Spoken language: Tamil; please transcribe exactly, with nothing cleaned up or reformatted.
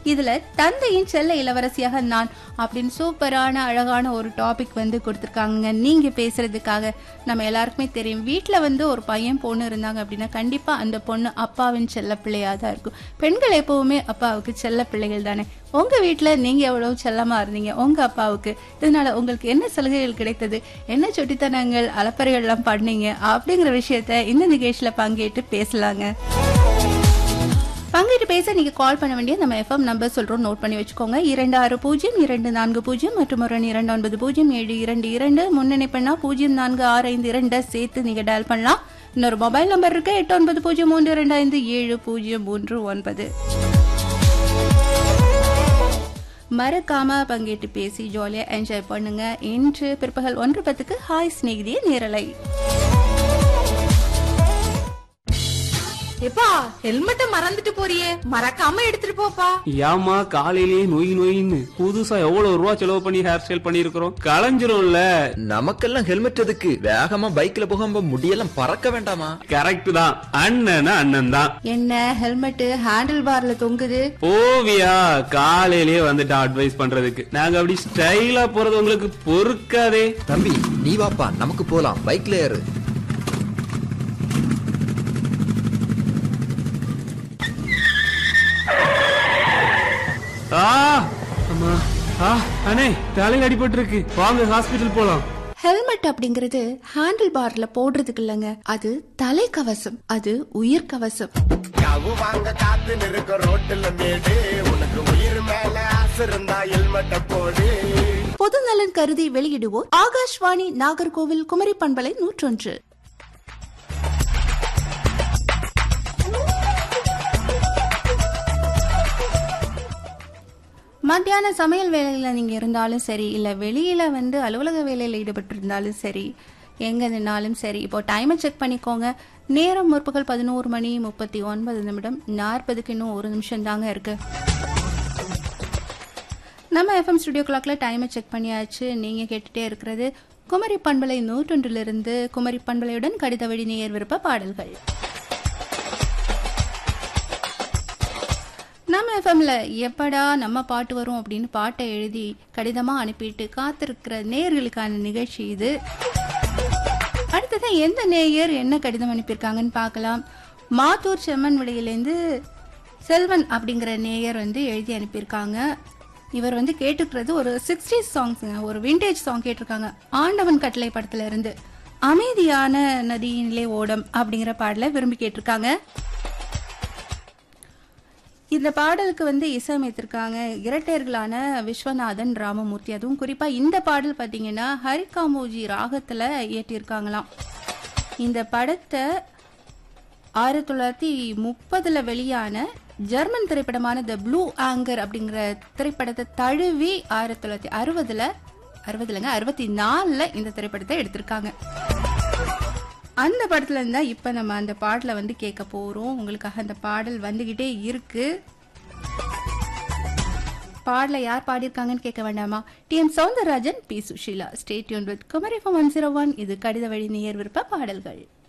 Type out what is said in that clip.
இதுல தந்தையின் செல்ல இளவரசியாக நான் அப்படின்னு சூப்பரான அழகான ஒரு டாபிக் வந்து கொடுத்துருக்காங்க நீங்க பேசுறதுக்காக. நம்ம எல்லாருக்குமே தெரியும், வீட்டுல வந்து ஒரு பையன் பொண்ணு இருந்தாங்க அப்படின்னா கண்டிப்பா அந்த பொண்ணு அப்பாவின் செல்ல பிள்ளையா தான் இருக்கும். பெண்கள் எப்பவுமே அப்பாவுக்கு செல்ல பிள்ளைகள் தானே. உங்க வீட்டுல நீங்க எவ்வளவு செல்லமா இருந்தீங்க உங்க அப்பாவுக்கு? இதனால உங்களுக்கு என்ன சலுகைகள் கிடைத்தது, என்ன சொட்டித்தனங்கள் அலப்பறைகள் எல்லாம் பண்ணீங்க அப்படிங்கிற விஷயத்த இந்த நிகழ்ச்சியில பங்கேற்று பேசலாங்க. பங்கேற்று பேச நீங்க கால் பண்ண வேண்டிய நம்ம எஃப்எம் நம்பர் சொல்றோம், நோட் பண்ணி வச்சுக்கோங்க. இரண்டு ஆறு பூஜ்ஜியம் இரண்டு நான்கு பூஜ்ஜியம் மற்றும் ஒரு இரண்டு ஒன்பது பூஜ்ஜியம் ஏழு இரண்டு இரண்டு முன்னிணைப்புனா பூஜ்ஜியம் நான்கு ஆறு ஐந்து இரண்டு சேர்த்து நீங்க டயல் பண்ணலாம். இன்னொரு மொபைல் நம்பர் இருக்கு, எட்டு ஒன்பது பூஜ்ஜியம் மூன்று இரண்டு ஐந்து ஏழு பூஜ்ஜியம் மூன்று ஒன்பது. மறக்காம பங்கேற்று பேசி ஜாலியா என்ஜாய் பண்ணுங்க. இன்று பிற்பகல் ஒன்று பத்துக்கு ஹாய் ஸ்நேகிதிய நேரலை. எப்பா ஹெல்மெட்ட மறந்துட்டு போறியே, மறக்காம எடுத்துட்டு போப்பா. ஏமா காலையிலேயே நொய் நொயின்னு புதுசா எவ்வளவு ரூபா செலவு பண்ணி ஹேர் ஸ்டைல் பண்ணிருக்கிறோம், களைஞ்சிரும்ல. நமக்கெல்லாம் ஹெல்மெட் எதுக்கு? வேகமா பைக்ல போகும்போது முடியெல்லாம் பறக்க வேண்டாமா? கரெக்ட் தான், அண்ணன் அண்ணன் தான். என்ன ஹெல்மெட் ஹேண்டில் பார்ல தொங்குது? ஓவியா காலையிலேயே வந்துட்டு அட்வைஸ் பண்றதுக்கு. நாங்க அப்படி ஸ்டைலா போறது உங்களுக்கு பொறுக்காதே. தம்பி நீ வாப்பா, நமக்கு போலாம், பைக்ல ஏறு. அண்ணே தலையில் அடிபட்டு இருக்கு, வாங்க ஹாஸ்பிட்டல் போலாம். ஹெல்மெட் அப்படிங்கறது ஹேண்டில் பார்ல போடுறதுக்கு இல்லங்க, அது தலை கவசம், அது உயிர் கவசம். வாங்க காத்து நிற்க ரோட்டுல மேடு, உனக்கு உயிர் மேல ஆசை இருந்தா ஹெல்மெட்ட போடு. பொது நலன் கருதி வெளியிடுவோர் ஆகாஷ்வாணி நாகர்கோவில் குமரி பண்பலை நூற்றொன்று. மத்தியான சமையல் வேலையில நீங்க இருந்தாலும் சரி, இல்ல வெளியில வந்து அலுவலக வேலையில ஈடுபட்டு இருந்தாலும் சரி, எங்க நின்னாலும் சரி, இப்போ டைமை செக் பண்ணிக்கோங்க. நேரம் முற்பகல் பதினோரு மணி முப்பத்தி ஒன்பது நிமிடம் நாற்பதுக்கு இன்னும் ஒரு நிமிஷம் தாங்க இருக்கு. நம்ம எஃப்எம் ஸ்டுடியோ கிளாக்ல டைமை செக் பண்ணியாச்சு. நீங்க கேட்டுட்டே இருக்கிறது குமரி பண்பலை நூற்றொன்றிலிருந்து குமரி பண்பலையுடன் கடித வழி நேயர் விருப்ப பாடல்கள். நம்ம எஃப்எம்ல எப்படா நம்ம பாட்டு வரும் அப்படின்னு பாட்டை எழுதி கடிதமா அனுப்பிட்டு காத்திருக்கிற நேயர்களுக்கான நிகழ்ச்சி இது. அடுத்ததான் எந்த நேயர் என்ன கடிதம் அனுப்பியிருக்காங்கன்னு பார்க்கலாம். மாத்தூர் செம்மன் விடையிலேருந்து செல்வன் அப்படிங்கிற நேயர் வந்து எழுதி அனுப்பியிருக்காங்க. இவர் வந்து கேட்டுக்கிறது ஒரு சிக்ஸ்டீஸ் சாங்ஸுங்க, ஒரு விண்டேஜ் சாங் கேட்டிருக்காங்க. ஆண்டவன் கட்டளை படத்துல இருந்து அமைதியான நதியினிலே ஓடம் அப்படிங்கிற பாடலை விரும்பி கேட்டிருக்காங்க. இந்த பாடலுக்கு வந்து இசையமைத்திருக்காங்க இரட்டையர்களான விஸ்வநாதன் ராமமூர்த்தி. அதுவும் குறிப்பா இந்த பாடல் பார்த்தீங்கன்னா ஹரிகாமோஜி ராகத்துல இயற்றியிருக்காங்களாம். இந்த படத்தை ஆயிரத்தி தொள்ளாயிரத்தி முப்பதுல வெளியான ஜெர்மன் திரைப்படமான த ப்ளூ ஆங்கர் அப்படிங்கிற திரைப்படத்தை தழுவி ஆயிரத்தி தொள்ளாயிரத்தி அறுபதுல அறுபதுலங்க அறுபத்தி நாலுல இந்த திரைப்படத்தை எடுத்திருக்காங்க. அந்த படத்துல இருந்தா இப்ப நம்ம அந்த பாடலை வந்து கேட்க போறோம். உங்களுக்காக அந்த பாடல் வந்துகிட்டே இருக்கு. பாடலை யார் பாடியிருக்காங்கன்னு கேட்க வேண்டாமா? D M Soundararajan, B Sushila. Stay tuned with Kumari FM one zero one. இது கடித வழி நேயர் விருப்ப பாடல்கள்.